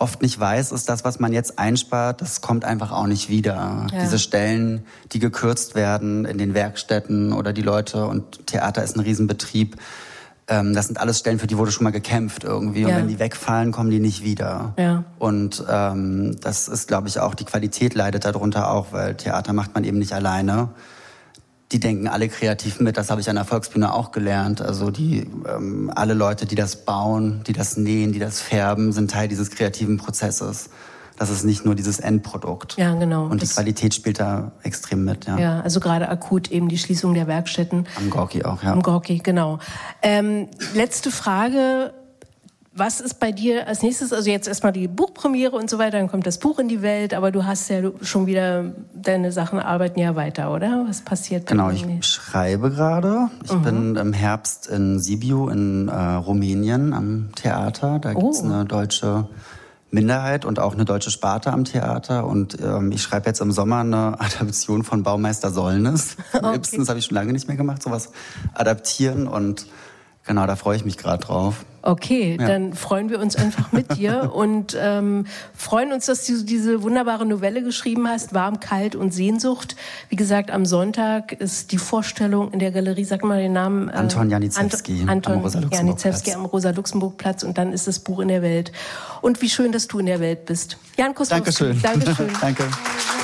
oft nicht weiß, ist das, was man jetzt einspart, das kommt einfach auch nicht wieder. Ja. Diese Stellen, die gekürzt werden in den Werkstätten oder die Leute, und Theater ist ein Riesenbetrieb, das sind alles Stellen, für die wurde schon mal gekämpft irgendwie. Und wenn die wegfallen, kommen die nicht wieder. Ja. Und das ist, glaube ich, auch, die Qualität leidet darunter auch, weil Theater macht man eben nicht alleine. Die denken alle kreativ mit, das habe ich an der Volksbühne auch gelernt. Also alle Leute, die das bauen, die das nähen, die das färben, sind Teil dieses kreativen Prozesses. Das ist nicht nur dieses Endprodukt. Ja, genau. Und die Qualität spielt da extrem mit. Ja, ja, also gerade akut eben die Schließung der Werkstätten. Am Gorki auch, ja. Am Gorki, genau. Letzte Frage. Was ist bei dir als nächstes? Also jetzt erstmal die Buchpremiere und so weiter, dann kommt das Buch in die Welt, aber du hast ja schon wieder, deine Sachen arbeiten ja weiter, oder? Was passiert? Genau, ich schreibe gerade. Ich bin im Herbst in Sibiu in Rumänien am Theater. Da gibt's eine deutsche Minderheit und auch eine deutsche Sparte am Theater. Und ich schreibe jetzt im Sommer eine Adaption von Baumeister Sollnis. Ibsen, das habe ich schon lange nicht mehr gemacht, sowas adaptieren, und genau, da freue ich mich gerade drauf. Okay, dann freuen wir uns einfach mit dir und freuen uns, dass du diese wunderbare Novelle geschrieben hast, Warm, Kalt und Sehnsucht. Wie gesagt, am Sonntag ist die Vorstellung in der Galerie, sag mal den Namen. Anton Janiszewski am Rosa-Luxemburg-Platz, und dann ist das Buch in der Welt. Und wie schön, dass du in der Welt bist. Jan Kosowski. Dankeschön. Dankeschön. Danke.